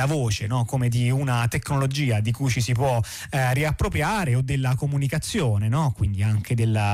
la voce, no? Come di una tecnologia di cui ci si può riappropriare, o della comunicazione, no? Quindi anche della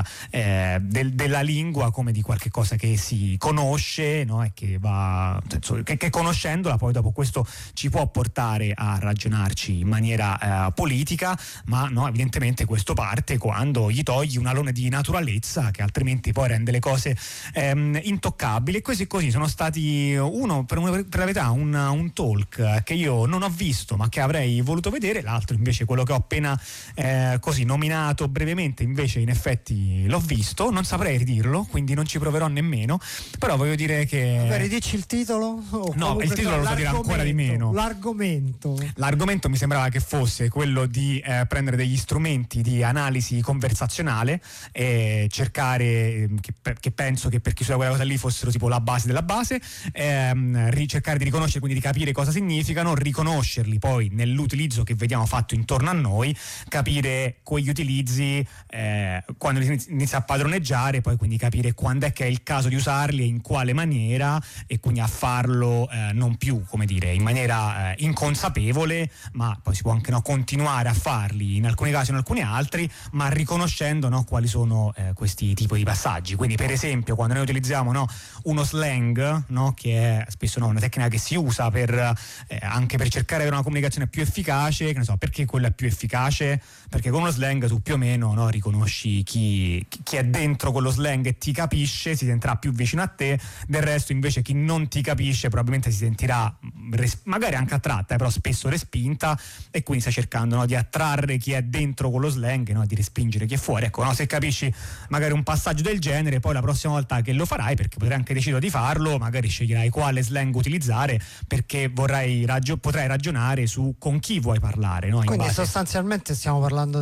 lingua come di qualche cosa che si conosce, no? E che va, che conoscendola poi dopo questo ci può portare a ragionarci in maniera politica, ma no, evidentemente questo parte quando gli togli un alone di naturalezza che altrimenti poi rende le cose intoccabili. E così sono stati per la verità un talk che io non ho visto ma che avrei voluto vedere, l'altro invece quello che ho appena così nominato brevemente invece in effetti l'ho visto, non saprei ridirlo quindi non ci proverò nemmeno, però voglio dire che magari dici il titolo? No, il titolo lo so dire ancora di meno. L'argomento mi sembrava che fosse quello di prendere degli strumenti di analisi conversazionale e cercare che penso che per chi suona quella cosa lì fossero tipo la base della base, cercare di riconoscere, quindi di capire cosa significano, riconoscerli poi nell'utilizzo che vediamo fatto intorno a noi, capire quegli utilizzi quando inizia a padroneggiare, poi quindi capire quando è che è il caso di usarli e in quale maniera, e quindi a farlo non più, come dire, in maniera inconsapevole, ma poi si può anche continuare a farli in alcuni casi o in alcuni altri, ma riconoscendo quali sono questi tipi di passaggi. Quindi per esempio quando noi utilizziamo uno slang, che è spesso una tecnica che si usa per anche per cercare di avere una comunicazione più efficace, che ne so, perché quello è più efficace? Perché con uno slang tu più o meno riconosci chi è dentro quello slang e ti capisce, si sentirà più vicino a te, del resto invece chi non ti capisce probabilmente si sentirà magari anche attratta, però spesso respinta, e quindi stai cercando di attrarre chi è dentro quello slang e di respingere chi è fuori. Ecco, se capisci magari un passaggio del genere, poi la prossima volta che lo farai, perché potrai anche decidere di farlo, magari sceglierai quale slang utilizzare perché potrai ragionare su con chi vuoi parlare, quindi sostanzialmente stiamo parlando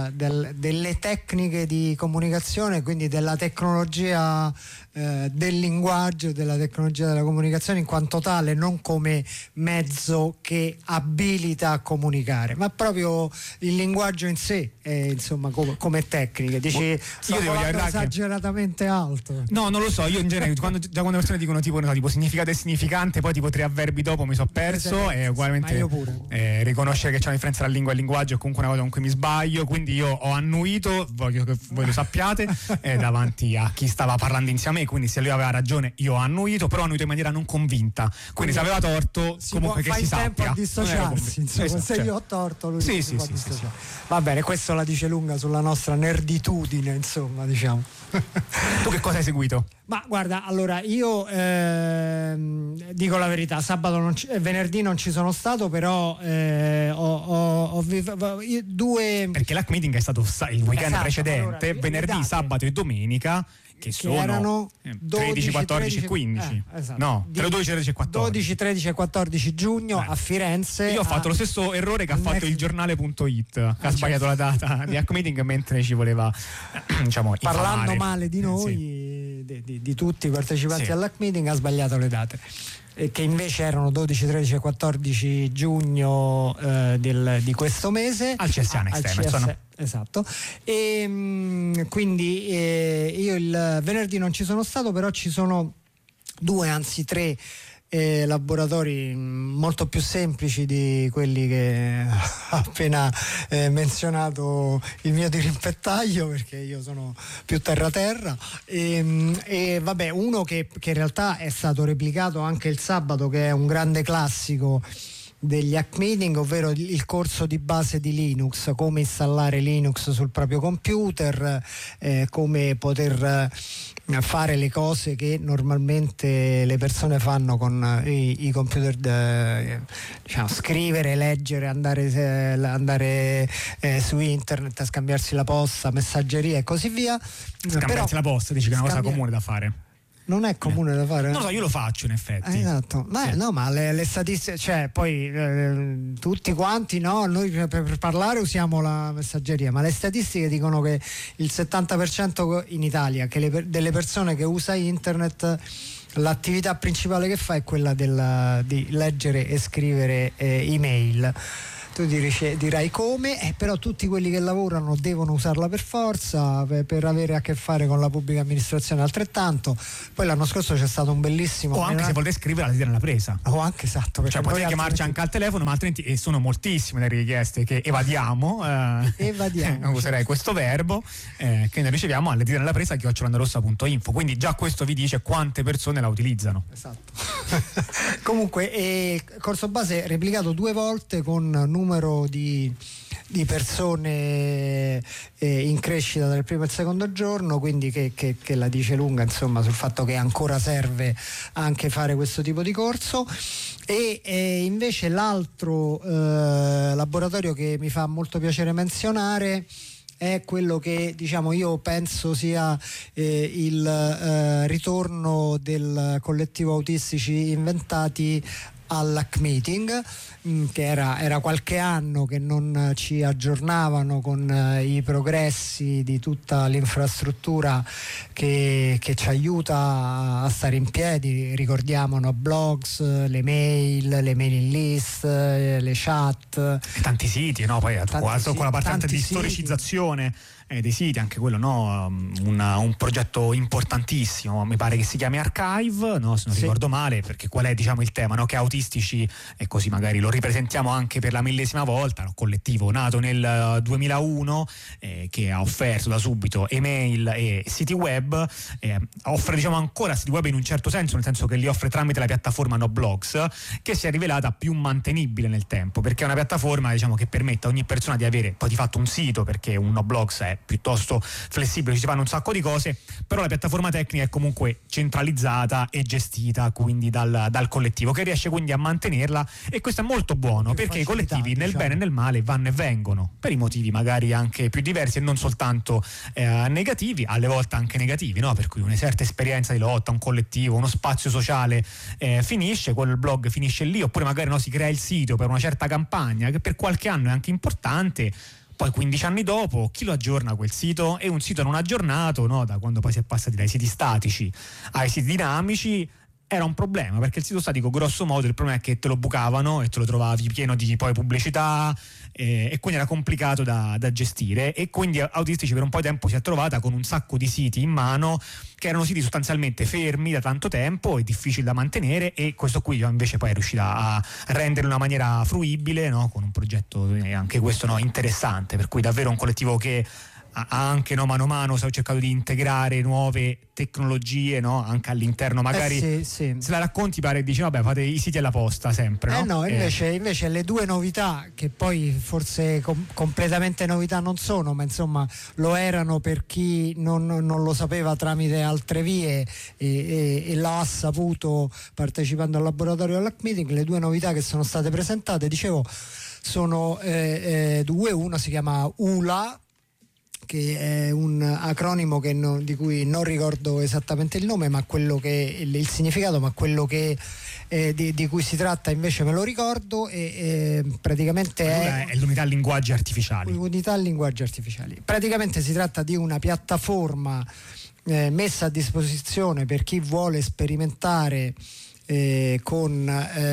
delle tecniche di comunicazione, quindi della tecnologia del linguaggio, della tecnologia della comunicazione in quanto tale, non come mezzo che abilita a comunicare, ma proprio il linguaggio in sé, insomma, come tecniche. Dici, sto parlando esageratamente alto. No, non lo so, io in genere quando le persone dicono tipo significato e significante, poi tipo 3 avverbi dopo mi sono perso, e ugualmente riconoscere che c'è una differenza tra lingua e linguaggio è comunque una cosa con cui mi sbaglio, quindi io ho annuito, voglio che voi lo sappiate, davanti a chi stava parlando insieme a me, quindi se lui aveva ragione io ho annuito, però ho annuito in maniera non convinta, quindi se aveva torto comunque che si sappia. Fai tempo a dissociarsi, insomma, se io ho torto lui si può dissociare. Va bene, questo la dice lunga sulla nostra nerditudine, insomma, diciamo. Tu che cosa hai seguito? Ma guarda, allora io dico la verità, venerdì non ci sono stato, però ho due, perché l'hack meeting è stato il weekend precedente, allora, venerdì, sabato e domenica, che sono 13, 14 e 15 no, 12, 13 e 14 12, 13 e 14 giugno a Firenze. Io ho fatto lo stesso errore che ha fatto il giornale.it, che ha sbagliato la data di hack meeting mentre ci voleva parlando infamare. Male di noi, di tutti i partecipanti all'hack meeting, ha sbagliato le date, che invece erano 12, 13 e 14 giugno di questo mese al CSA Next. Esatto, e quindi io il venerdì non ci sono stato, però ci sono 2, anzi 3 laboratori molto più semplici di quelli che ha appena menzionato il mio dirimpettaio, perché io sono più terra e vabbè, uno che in realtà è stato replicato anche il sabato, che è un grande classico degli hack meeting, ovvero il corso di base di Linux, come installare Linux sul proprio computer, come poter fare le cose che normalmente le persone fanno con i computer, scrivere, leggere, andare su internet a scambiarsi la posta, messaggeria e così via. Scambiarsi la posta, dici che è una cosa comune da fare. Non è comune da fare? Non so, io lo faccio in effetti. Esatto, ma le statistiche, cioè poi tutti quanti, noi per parlare usiamo la messaggeria, ma le statistiche dicono che il 70% in Italia delle persone che usa internet, l'attività principale che fa è quella di leggere e scrivere email. Tu dirai come, però tutti quelli che lavorano devono usarla per forza, per avere a che fare con la pubblica amministrazione altrettanto. Poi l'anno scorso c'è stato un bellissimo... O anche se volete scrivere la nella presa. O anche, esatto. Cioè potete chiamarci anche al telefono, ma altrimenti, e sono moltissime le richieste che evadiamo, userei questo verbo, che noi riceviamo alle dita nella presa @landarossa.info. Quindi già questo vi dice quante persone la utilizzano. Esatto. Comunque, corso base replicato 2 volte con numero di persone in crescita dal primo e il secondo giorno, quindi che la dice lunga, insomma, sul fatto che ancora serve anche fare questo tipo di corso. E invece l'altro laboratorio che mi fa molto piacere menzionare è quello che, diciamo, io penso sia il ritorno del collettivo Autistici Inventati all'Hack Meeting, che era qualche anno che non ci aggiornavano con i progressi di tutta l'infrastruttura che ci aiuta a stare in piedi. Ricordiamo blogs, le mailing list, le chat, tanti siti, no? Poi con la parte di siti. storicizzazione dei siti, anche quello, no? Un progetto importantissimo, mi pare che si chiami Archive, no? Se non ricordo male, perché qual è, diciamo, il tema, no? Che Autistici, e così magari lo ripresentiamo anche per la 1000ª volta, un collettivo nato nel 2001 che ha offerto da subito email e siti web, offre, diciamo, ancora siti web in un certo senso, nel senso che li offre tramite la piattaforma Noblogs, che si è rivelata più mantenibile nel tempo, perché è una piattaforma, diciamo, che permette a ogni persona di avere poi di fatto un sito, perché un Noblogs è piuttosto flessibile, ci si fanno un sacco di cose, però la piattaforma tecnica è comunque centralizzata e gestita quindi dal collettivo, che riesce quindi a mantenerla, e questo è molto buono, perché i collettivi, nel bene e nel male, vanno e vengono per i motivi magari anche più diversi e non soltanto negativi, alle volte anche negativi, no? Per cui una certa esperienza di lotta, un collettivo, uno spazio sociale finisce, quel blog finisce lì, oppure magari, no, si crea il sito per una certa campagna che per qualche anno è anche importante. Poi 15 anni dopo chi lo aggiorna quel sito? E un sito non aggiornato, no? Da quando poi si è passati dai siti statici ai siti dinamici, era un problema, perché il sito statico, grosso modo, il problema è che te lo bucavano e te lo trovavi pieno di poi pubblicità, e quindi era complicato da gestire, e quindi Autistici per un po' di tempo si è trovata con un sacco di siti in mano che erano siti sostanzialmente fermi da tanto tempo e difficili da mantenere, e questo qui invece poi è riuscita a renderlo in una maniera fruibile, no? Con un progetto anche questo, no, interessante, per cui davvero un collettivo che anche, no, mano a mano stavo cercando di integrare nuove tecnologie, no? Anche all'interno, magari se la racconti pare dici vabbè, fate i siti alla posta sempre, no? No, invece le due novità, che poi forse completamente novità non sono, ma insomma lo erano per chi non lo sapeva tramite altre vie e l'ha saputo partecipando al laboratorio all'Hack Meeting. Le due novità che sono state presentate, dicevo, sono due. Uno si chiama ULA, che è un acronimo di cui non ricordo esattamente il nome, ma quello che il significato, ma quello che di cui si tratta invece me lo ricordo, e praticamente è l'unità linguaggi artificiali. Unità linguaggi artificiali. Praticamente si tratta di una piattaforma messa a disposizione per chi vuole sperimentare con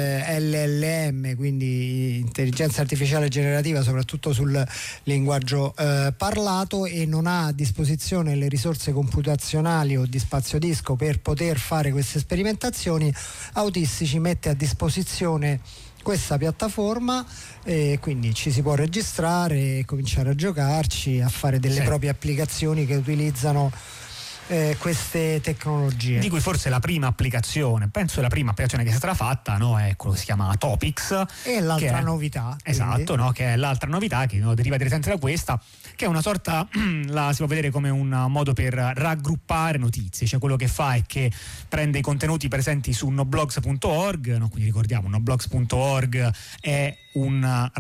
LLM, quindi intelligenza artificiale generativa, soprattutto sul linguaggio parlato, e non ha a disposizione le risorse computazionali o di spazio disco per poter fare queste sperimentazioni. Autistici mette a disposizione questa piattaforma, quindi ci si può registrare e cominciare a giocarci, a fare delle proprie applicazioni che utilizzano queste tecnologie, di cui forse la prima applicazione, penso la prima applicazione che è stata fatta, no, è quello che si chiama Topics, e l'altra novità, esatto, no, che è l'altra novità che, no, deriva direttamente da questa, che è una sorta la si può vedere come un modo per raggruppare notizie, cioè quello che fa è che prende i contenuti presenti su noblogs.org, no, quindi ricordiamo noblogs.org è una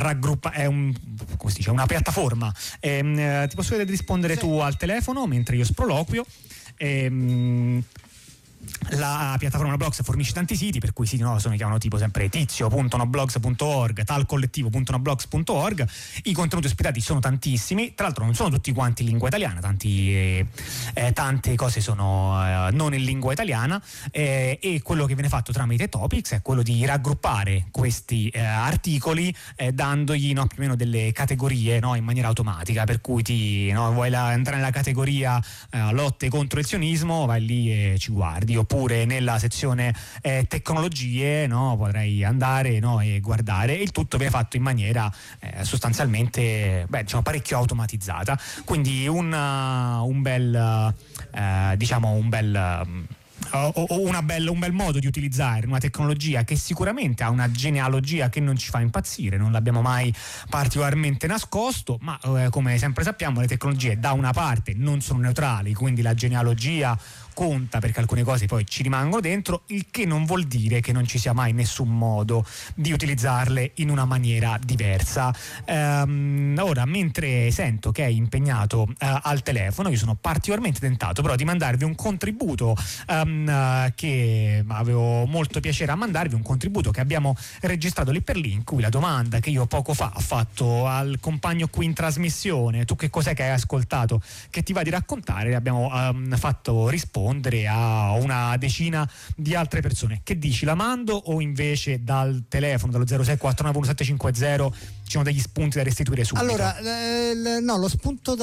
piattaforma, ti posso rispondere tu al telefono mentre io sproloquio. La piattaforma Noblogs fornisce tanti siti, per cui siti si chiamano tipo sempre tizio.noblogs.org, talcollettivo.noblogs.org. I contenuti ospitati sono tantissimi, tra l'altro non sono tutti quanti in lingua italiana, tante cose sono non in lingua italiana, e quello che viene fatto tramite Topics è quello di raggruppare questi articoli dandogli più o meno delle categorie in maniera automatica, per cui vuoi entrare nella categoria lotte contro il sionismo, vai lì e ci guardi, oppure nella sezione tecnologie potrei andare e guardare, e il tutto viene fatto in maniera sostanzialmente parecchio automatizzata, quindi un bel modo di utilizzare una tecnologia che sicuramente ha una genealogia che non ci fa impazzire, non l'abbiamo mai particolarmente nascosto, ma come sempre sappiamo le tecnologie da una parte non sono neutrali, quindi la genealogia conta, perché alcune cose poi ci rimangono dentro, il che non vuol dire che non ci sia mai nessun modo di utilizzarle in una maniera diversa. Ora, mentre sento che è impegnato al telefono, io sono particolarmente tentato però di mandarvi un contributo che avevo molto piacere a mandarvi, un contributo che abbiamo registrato lì per lì, in cui la domanda che io poco fa ho fatto al compagno qui in trasmissione, tu che cos'è che hai ascoltato che ti va di raccontare, abbiamo fatto rispondere a una decina di altre persone. Che dici, la mando o invece dal telefono, dallo 06491750 ci sono degli spunti da restituire subito? Allora, no, lo spunto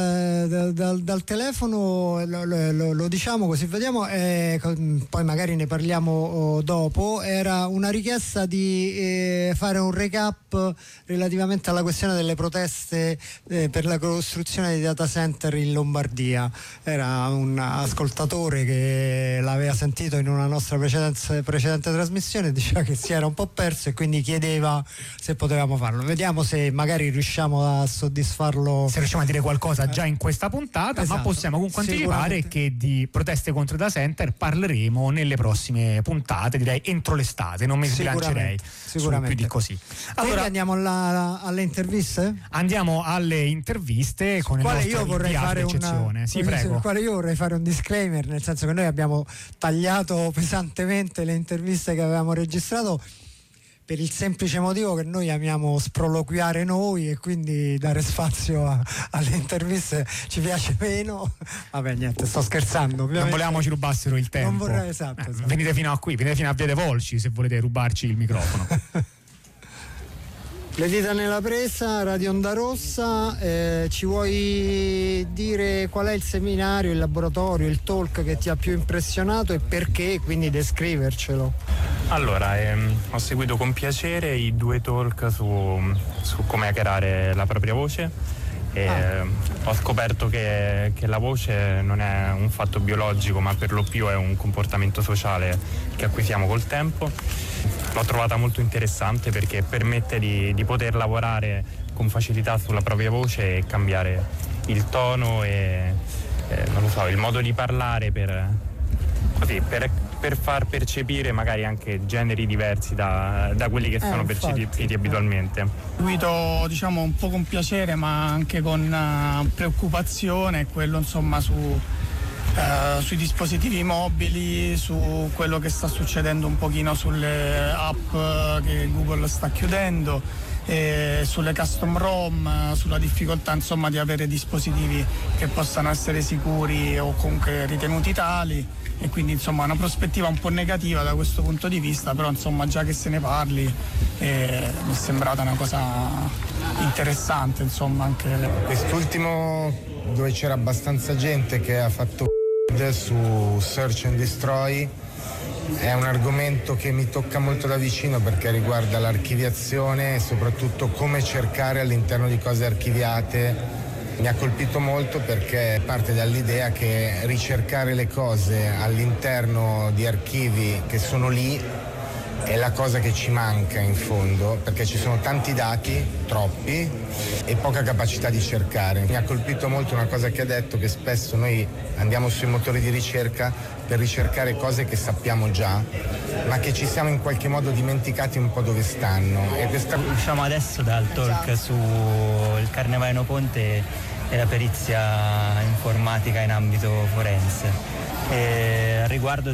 dal telefono lo diciamo così vediamo, poi magari ne parliamo dopo. Era una richiesta di fare un recap relativamente alla questione delle proteste per la costruzione di data center in Lombardia. Era un ascoltatore che l'aveva sentito in una nostra precedente trasmissione, diceva che si era un po' perso e quindi chiedeva se potevamo farlo. Vediamo se magari riusciamo a soddisfarlo, se riusciamo a dire qualcosa già in questa puntata. Esatto. Ma possiamo comunque anticipare che di proteste contro i data center parleremo nelle prossime puntate, direi entro l'estate, non mi sbilancerei sicuramente più di così. Allora andiamo alle interviste? Andiamo alle interviste con il nostro inviato d'eccezione. Sì, prego. Sul quale io vorrei fare un disclaimer, nel senso che noi abbiamo tagliato pesantemente le interviste che avevamo registrato per il semplice motivo che noi amiamo sproloquiare noi, e quindi dare spazio alle interviste ci piace meno. Vabbè, niente, sto scherzando, ovviamente. Non volevamo ci rubassero il tempo. Non vorrei, esatto. Venite fino a qui, venite fino a Via dei Volsci se volete rubarci il microfono. Le dita nella presa, Radio Onda Rossa. Ci vuoi dire qual è il seminario, il laboratorio, il talk che ti ha più impressionato e perché, quindi descrivercelo? Allora, ho seguito con piacere i 2 talk su come hackerare la propria voce. Ho scoperto che la voce non è un fatto biologico, ma per lo più è un comportamento sociale che acquisiamo col tempo. L'ho trovata molto interessante perché permette di poter lavorare con facilità sulla propria voce e cambiare il tono e non lo so, il modo di parlare per far percepire magari anche generi diversi da quelli che sono percepiti abitualmente. Seguito un po' con piacere ma anche con preoccupazione quello sui dispositivi mobili, su quello che sta succedendo un pochino sulle app che Google sta chiudendo, sulle custom ROM, sulla difficoltà di avere dispositivi che possano essere sicuri o comunque ritenuti tali, e quindi una prospettiva un po' negativa da questo punto di vista, però già che se ne parli mi è sembrata una cosa interessante anche. Quest'ultimo, dove c'era abbastanza gente che ha fatto su Search and Destroy, è un argomento che mi tocca molto da vicino perché riguarda l'archiviazione e soprattutto come cercare all'interno di cose archiviate. Mi ha colpito molto perché parte dall'idea che ricercare le cose all'interno di archivi che sono lì è la cosa che ci manca in fondo, perché ci sono tanti dati, troppi, e poca capacità di cercare. Mi ha colpito molto una cosa che ha detto, che spesso noi andiamo sui motori di ricerca per ricercare cose che sappiamo già, ma che ci siamo in qualche modo dimenticati un po' dove stanno. E Usciamo adesso dal talk sul Carnevaleno Ponte e la perizia informatica in ambito forense. riguardo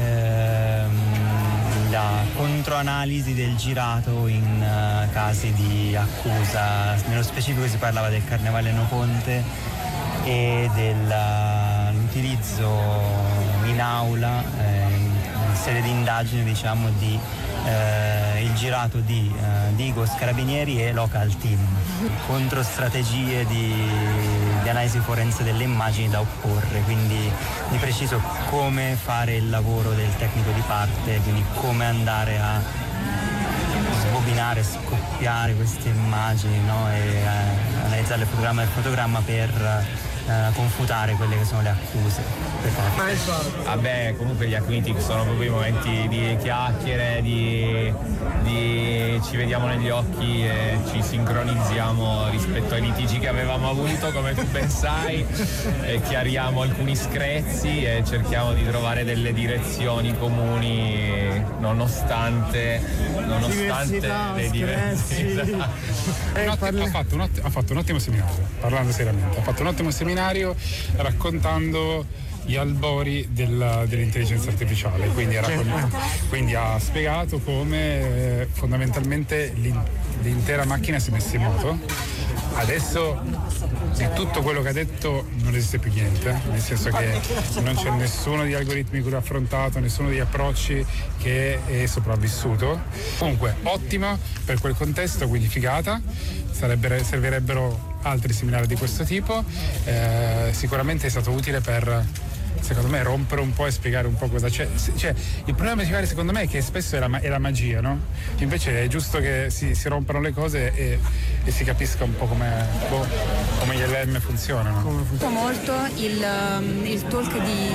la controanalisi del girato in casi di accusa. Nello specifico si parlava del Carnevale No Ponte e dell'utilizzo in aula in sede di indagine, diciamo, di il girato di Digos, Carabinieri e Local Team, contro strategie di analisi forense delle immagini da opporre, quindi di preciso come fare il lavoro del tecnico di parte, quindi come andare a sbobinare, scoppiare queste immagini, no? E analizzarle fotogramma per fotogramma per confutare quelle che sono le accuse. Vabbè, comunque gli Acquintic sono proprio i momenti di chiacchiere, di ci vediamo negli occhi e ci sincronizziamo rispetto ai litigi che avevamo avuto, come tu ben sai, e chiariamo alcuni screzi e cerchiamo di trovare delle direzioni comuni nonostante le diversità. Ha fatto un ottimo seminario, parlando seriamente, ha fatto un ottimo seminario raccontando gli albori dell'intelligenza artificiale, quindi ha spiegato come fondamentalmente l'intera macchina si è messa in moto. Adesso di tutto quello che ha detto non esiste più niente, nel senso che non c'è nessuno degli algoritmi che l'ha affrontato, nessuno degli approcci che è sopravvissuto. Comunque ottima per quel contesto, quindi figata, servirebbero altri seminari di questo tipo. Sicuramente è stato utile per, secondo me, rompere un po' e spiegare un po' cosa c'è. Cioè, il problema musicale secondo me è che spesso è la magia, no? Invece è giusto che si rompano le cose e si capisca un po' come gli LM funzionano. Molto il talk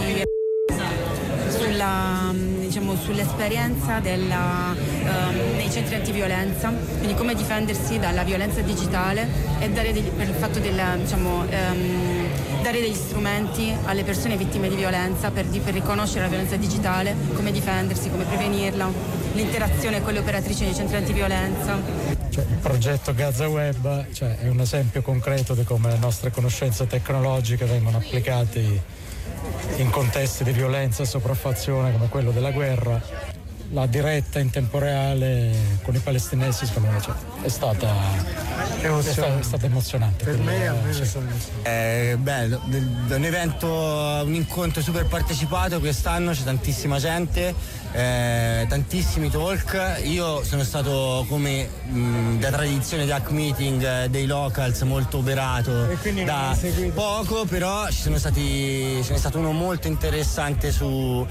sull'esperienza nei centri antiviolenza, quindi come difendersi dalla violenza digitale e dare degli strumenti alle persone vittime di violenza per riconoscere la violenza digitale, come difendersi, come prevenirla, l'interazione con le operatrici nei centri antiviolenza. Il progetto Gaza Web è un esempio concreto di come le nostre conoscenze tecnologiche vengono applicate in contesti di violenza e sopraffazione come quello della guerra. La diretta in tempo reale con i palestinesi secondo me è stata emozionante. Per me almeno è bello, un evento, un incontro super partecipato. Quest'anno c'è tantissima gente, tantissimi talk. Io sono stato, come da tradizione di hack meeting dei locals, molto operato da poco, però c'è stato uno molto interessante su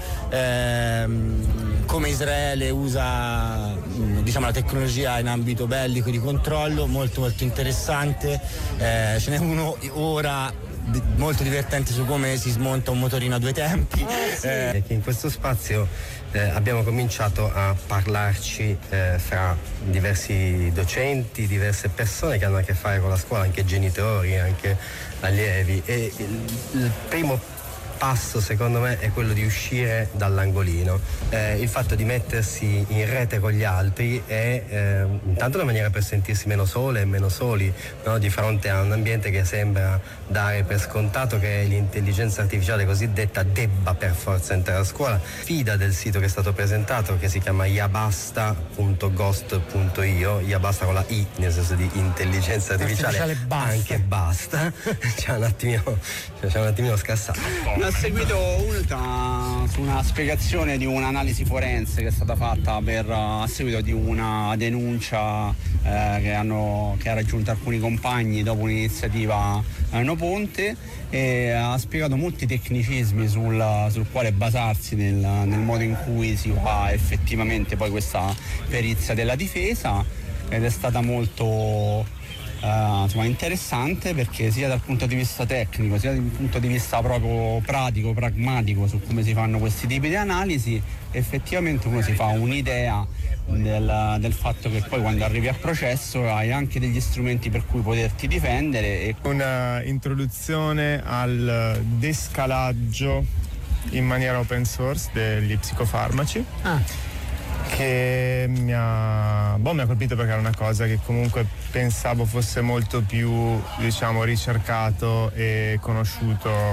come Israele usa la tecnologia in ambito bellico di controllo, molto molto interessante. Ce n'è uno ora molto divertente su come si smonta un motorino a due tempi. Che in questo spazio abbiamo cominciato a parlarci fra diversi docenti, diverse persone che hanno a che fare con la scuola, anche genitori, anche allievi, e il primo passo secondo me è quello di uscire dall'angolino, il fatto di mettersi in rete con gli altri è intanto una maniera per sentirsi meno sole e meno soli, no? Di fronte a un ambiente che sembra dare per scontato che l'intelligenza artificiale cosiddetta debba per forza entrare a scuola. Fida del sito che è stato presentato, che si chiama yabasta.ghost.io, Yabasta con la I nel senso di intelligenza artificiale anche basta, c'è un attimino scassato. Ho seguito una spiegazione di un'analisi forense che è stata fatta a seguito di una denuncia che ha raggiunto alcuni compagni dopo un'iniziativa No Ponte, e ha spiegato molti tecnicismi sul quale basarsi nel modo in cui si fa effettivamente poi questa perizia della difesa, ed è stata molto interessante, perché sia dal punto di vista tecnico sia dal punto di vista proprio pratico, pragmatico, su come si fanno questi tipi di analisi, effettivamente uno si fa un'idea del fatto che poi quando arrivi a processo hai anche degli strumenti per cui poterti difendere. Una introduzione al descalaggio in maniera open source degli psicofarmaci. Che mi ha colpito, perché era una cosa che comunque pensavo fosse molto più ricercato e conosciuto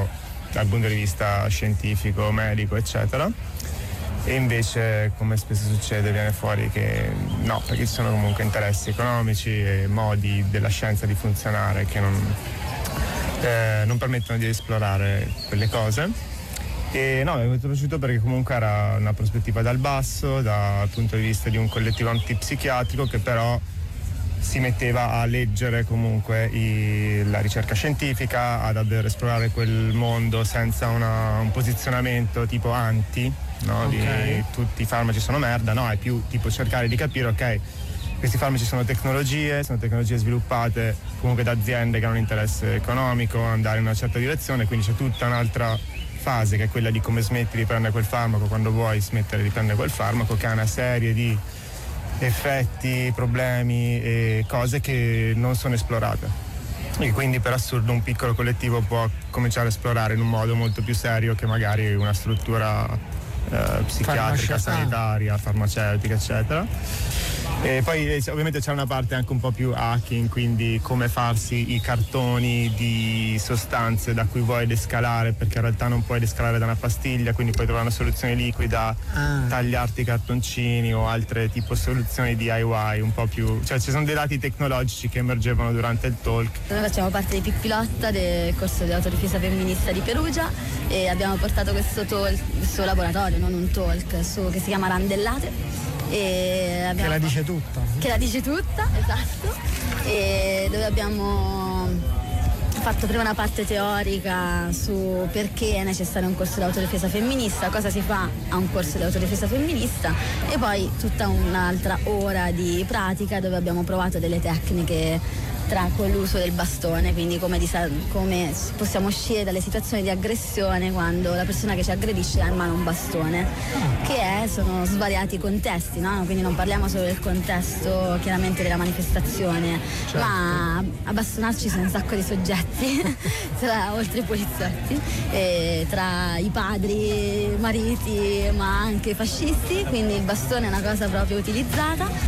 dal punto di vista scientifico, medico, eccetera. E invece, come spesso succede, viene fuori che no, perché ci sono comunque interessi economici e modi della scienza di funzionare che non permettono di esplorare quelle cose. E no, mi è molto piaciuto perché comunque era una prospettiva dal basso, dal punto di vista di un collettivo antipsichiatrico che però si metteva a leggere comunque la ricerca scientifica, a davvero esplorare quel mondo senza un posizionamento tipo anti, no? Di tutti i farmaci sono merda, no, è più tipo cercare di capire, ok, questi farmaci sono tecnologie sviluppate comunque da aziende che hanno un interesse economico, andare in una certa direzione, quindi c'è tutta un'altra fase che è quella di come smetti di prendere quel farmaco quando vuoi smettere di prendere quel farmaco, che ha una serie di effetti, problemi e cose che non sono esplorate, e quindi per assurdo un piccolo collettivo può cominciare a esplorare in un modo molto più serio che magari una struttura psichiatrica, sanitaria, farmaceutica, eccetera. E poi ovviamente c'è una parte anche un po' più hacking, quindi come farsi i cartoni di sostanze da cui vuoi descalare, perché in realtà non puoi descalare da una pastiglia, quindi puoi trovare una soluzione liquida, tagliarti i cartoncini o altre tipo soluzioni DIY un po' più, cioè ci sono dei dati tecnologici che emergevano durante il talk. Noi facciamo parte di Pippilotta, del corso di autodifesa femminista di Perugia, e abbiamo portato questo laboratorio, non un talk, che si chiama Randellate. E che la dice tutta. Che la dice tutta, esatto. E dove abbiamo fatto prima una parte teorica su perché è necessario un corso di autodifesa femminista, cosa si fa a un corso di autodifesa femminista, e poi tutta un'altra ora di pratica dove abbiamo provato delle tecniche con l'uso del bastone, quindi come possiamo uscire dalle situazioni di aggressione quando la persona che ci aggredisce ha in mano un bastone, sono svariati contesti, no? Quindi non parliamo solo del contesto chiaramente della manifestazione, certo, ma a bastonarci sono un sacco di soggetti oltre i poliziotti, tra i padri, mariti, ma anche fascisti, quindi il bastone è una cosa proprio utilizzata.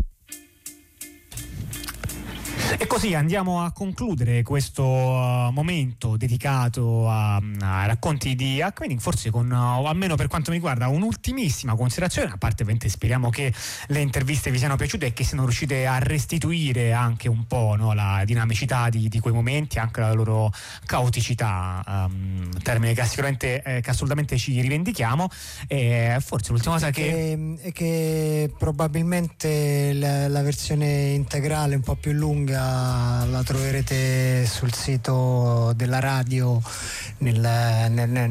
E così andiamo a concludere questo momento dedicato a racconti di Happening, forse con, almeno per quanto mi riguarda, un'ultimissima considerazione. A parte, ovviamente, speriamo che le interviste vi siano piaciute e che siano riuscite a restituire anche un po', no, la dinamicità di quei momenti, anche la loro caoticità, termine che assolutamente ci rivendichiamo. E forse l'ultima cosa che probabilmente la versione integrale un po' più lunga la troverete sul sito della radio nella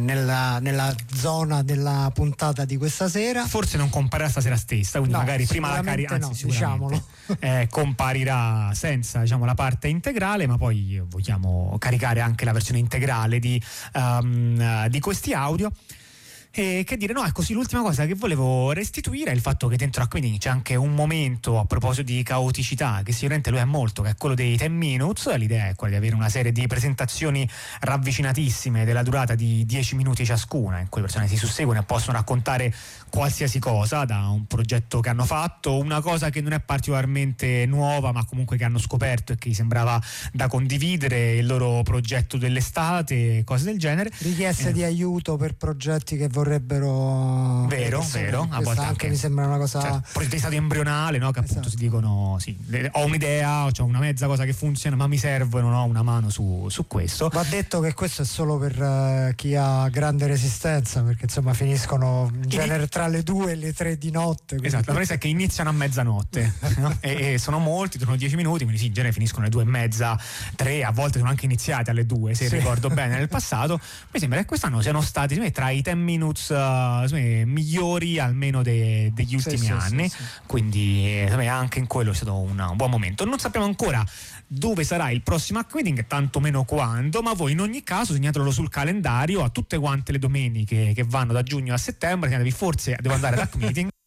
zona della puntata di questa sera. Forse non comparirà stasera stessa, quindi magari prima la diciamolo. Comparirà senza, diciamo, la parte integrale, ma poi vogliamo caricare anche la versione integrale di questi audio. E che dire, no, è così. L'ultima cosa che volevo restituire è il fatto che dentro Happening c'è anche un momento, a proposito di caoticità, che sicuramente lui è molto, che è quello dei 10 minutes. L'idea è quella di avere una serie di presentazioni ravvicinatissime della durata di 10 minuti ciascuna, in cui le persone si susseguono e possono raccontare qualsiasi cosa, da un progetto che hanno fatto, una cosa che non è particolarmente nuova ma comunque che hanno scoperto e che gli sembrava da condividere, il loro progetto dell'estate, cose del genere, richieste di aiuto per progetti che vorrebbero vero, a volte anche mi sembra una cosa, cioè, progetti di stato embrionale, no? Che appunto si dicono sì, ho un'idea, ho una mezza cosa che funziona, ma mi servono, no, una mano su questo. Va detto che questo è solo per chi ha grande resistenza, perché insomma finiscono in genere tra le 2 e le 3 di notte. Esatto, la presa è che iniziano a mezzanotte, no? e sono molti, durano 10 minuti, quindi sì, in genere finiscono alle 2:30, 3, a volte sono anche iniziati alle 2, se ricordo bene, nel passato. Mi sembra che quest'anno siano stati tra i 10 minutes migliori almeno degli ultimi anni, quindi anche in quello è stato un buon momento. Non sappiamo ancora dove sarà il prossimo Happening, tanto meno quando, ma voi in ogni caso segnatelo sul calendario a tutte quante le domeniche che vanno da giugno a settembre. Forse devo andare ad Hack Meeting